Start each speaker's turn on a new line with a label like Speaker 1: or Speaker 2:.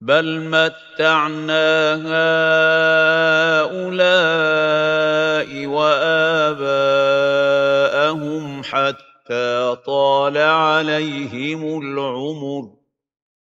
Speaker 1: بل متعنا هؤلاء وآباءهم حتى طال عليهم العمر